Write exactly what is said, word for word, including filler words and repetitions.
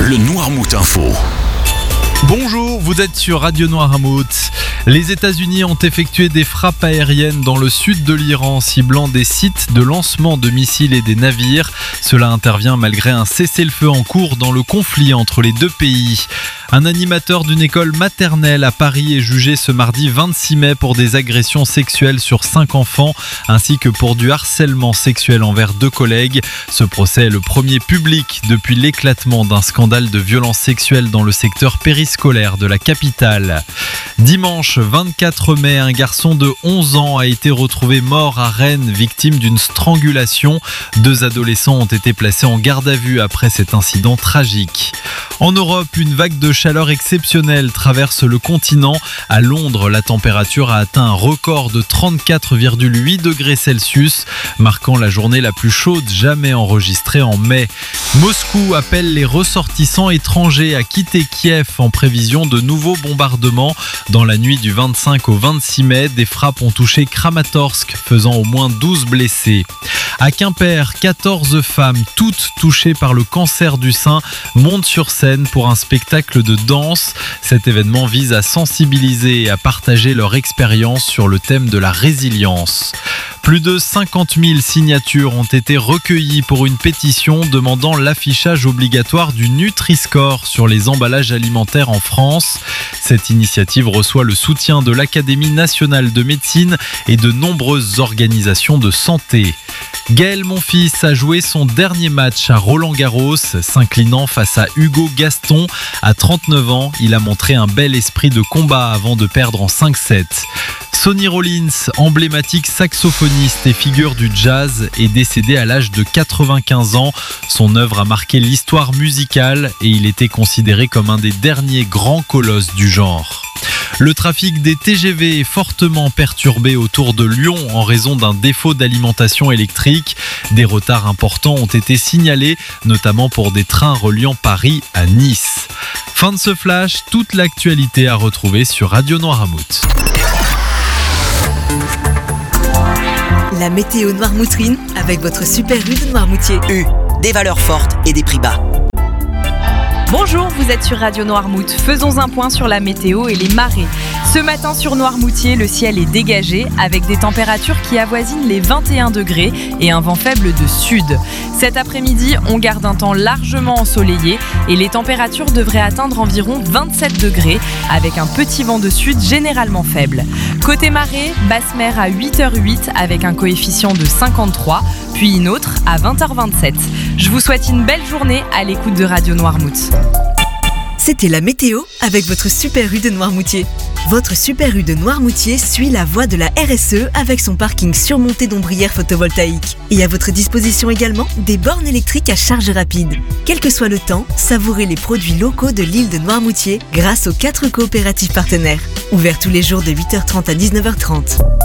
le Noirmout Info. Bonjour, vous êtes sur Radio Noirmout. Les États-Unis ont effectué des frappes aériennes dans le sud de l'Iran, ciblant des sites de lancement de missiles et des navires. Cela intervient malgré un cessez-le-feu en cours dans le conflit entre les deux pays. Un animateur d'une école maternelle à Paris est jugé ce mardi vingt-six mai pour des agressions sexuelles sur cinq enfants, ainsi que pour du harcèlement sexuel envers deux collègues. Ce procès est le premier public depuis l'éclatement d'un scandale de violence sexuelle dans le secteur périscolaire de la capitale. Dimanche vingt-quatre mai, un garçon de onze ans a été retrouvé mort à Rennes, victime d'une strangulation. Deux adolescents ont été placés en garde à vue après cet incident tragique. En Europe, une vague de chaleur exceptionnelle traverse le continent. À Londres, la température a atteint un record de trente-quatre virgule huit degrés Celsius, marquant la journée la plus chaude jamais enregistrée en mai. Moscou appelle les ressortissants étrangers à quitter Kiev en prévision de nouveaux bombardements. Dans la nuit du vingt-cinq au vingt-six mai, des frappes ont touché Kramatorsk, faisant au moins douze blessés. À Quimper, quatorze femmes, toutes touchées par le cancer du sein, montent sur scène pour un spectacle de danse. Cet événement vise à sensibiliser et à partager leur expérience sur le thème de la résilience. Plus de cinquante mille signatures ont été recueillies pour une pétition demandant l'affichage obligatoire du Nutri-Score sur les emballages alimentaires en France. Cette initiative reçoit le soutien de l'Académie nationale de médecine et de nombreuses organisations de santé. Gaël Monfils a joué son dernier match à Roland-Garros, s'inclinant face à Hugo Gaston. À trente-neuf ans, il a montré un bel esprit de combat avant de perdre en cinq sept. Sonny Rollins, emblématique saxophoniste et figure du jazz, est décédé à l'âge de quatre-vingt-quinze ans. Son œuvre a marqué l'histoire musicale et il était considéré comme un des derniers grands colosses du genre. Le trafic des T G V est fortement perturbé autour de Lyon en raison d'un défaut d'alimentation électrique. Des retards importants ont été signalés, notamment pour des trains reliant Paris à Nice. Fin de ce flash, toute l'actualité à retrouver sur Radio Noirmout. La météo noirmoutrine avec votre super U de Noirmoutier. U, des valeurs fortes et des prix bas. Bonjour, vous êtes sur Radio Noirmout. Faisons un point sur la météo et les marées. Ce matin sur Noirmoutier, le ciel est dégagé avec des températures qui avoisinent les vingt et un degrés et un vent faible de sud. Cet après-midi, on garde un temps largement ensoleillé et les températures devraient atteindre environ vingt-sept degrés avec un petit vent de sud généralement faible. Côté marée, basse mer à huit heures huit avec un coefficient de cinquante-trois, puis une autre à vingt heures vingt-sept. Je vous souhaite une belle journée à l'écoute de Radio Noirmout. C'était la météo avec votre super U de Noirmoutier. Votre super U de Noirmoutier suit la voie de la R S E avec son parking surmonté d'ombrières photovoltaïques. Et à votre disposition également des bornes électriques à charge rapide. Quel que soit le temps, savourez les produits locaux de l'île de Noirmoutier grâce aux quatre coopératives partenaires. Ouverts tous les jours de huit heures trente à dix-neuf heures trente.